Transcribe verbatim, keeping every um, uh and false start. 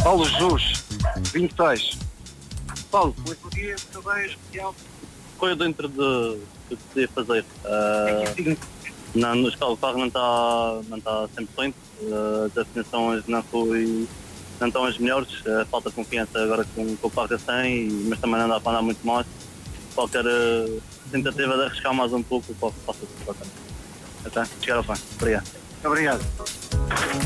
Paulo Jesus, vinte e seis. Paulo, hoje o dia também especial. Foi dentro de do que podia fazer. Uh, na, no escala, o carro não está não tá cem por cento, uh, as definições não, foi, não estão as melhores, uh, falta confiança agora com, com o carro recém, mas também não dá para andar muito mais. Qualquer uh, tentativa de arriscar mais um pouco, posso fazer. Ok, chegar ao fim. Obrigado. Obrigado.